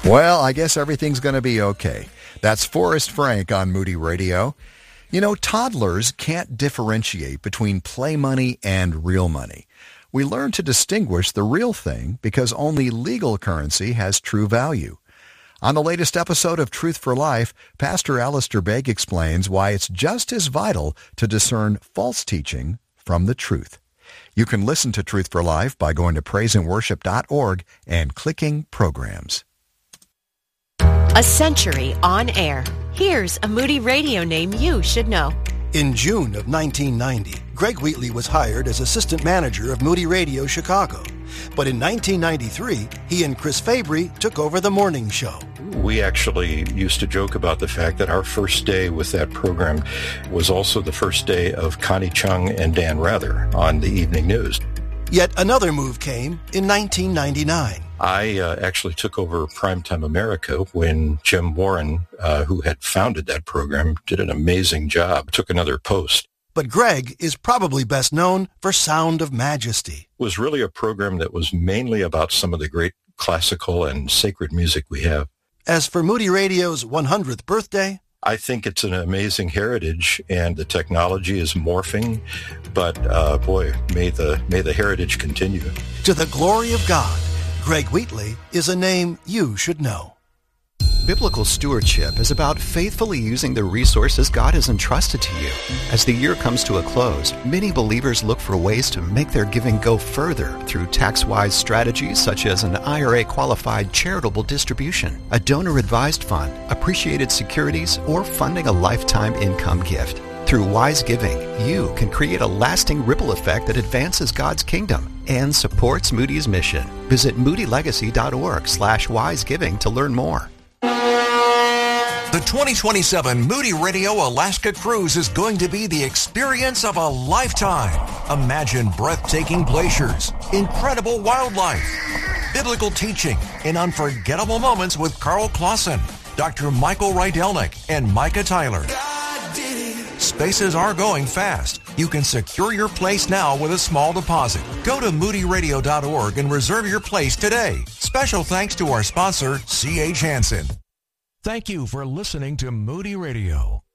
Well, I guess everything's going to be okay. That's Forrest Frank on Moody Radio. You know, toddlers can't differentiate between play money and real money. We learn to distinguish the real thing because only legal currency has true value. On the latest episode of Truth for Life, Pastor Alistair Begg explains why it's just as vital to discern false teaching from the truth. You can listen to Truth for Life by going to praiseandworship.org and clicking Programs. A century on air. Here's a Moody Radio name you should know. In June of 1990, Greg Wheatley was hired as assistant manager of Moody Radio Chicago. But in 1993, he and Chris Fabry took over the morning show. We actually used to joke about the fact that our first day with that program was also the first day of Connie Chung and Dan Rather on the evening news. Yet another move came in 1999. I actually took over Primetime America when Jim Warren, who had founded that program, did an amazing job, took another post. But Greg is probably best known for Sound of Majesty. It was really a program that was mainly about some of the great classical and sacred music we have. As for Moody Radio's 100th birthday, I think it's an amazing heritage, and the technology is morphing. But boy, may the heritage continue. To the glory of God, Greg Wheatley is a name you should know. Biblical stewardship is about faithfully using the resources God has entrusted to you. As the year comes to a close, many believers look for ways to make their giving go further through tax-wise strategies such as an IRA-qualified charitable distribution, a donor-advised fund, appreciated securities, or funding a lifetime income gift. Through wise giving, you can create a lasting ripple effect that advances God's kingdom and supports Moody's mission. Visit moodylegacy.org/wisegiving to learn more. The 2027 Moody Radio Alaska Cruise is going to be the experience of a lifetime. Imagine breathtaking glaciers, incredible wildlife, biblical teaching, and unforgettable moments with Carl Clausen, Dr. Michael Rydelnik, and Micah Tyler. Spaces are going fast. You can secure your place now with a small deposit. Go to moodyradio.org and reserve your place today. Special thanks to our sponsor, C.H. Hansen. Thank you for listening to Moody Radio.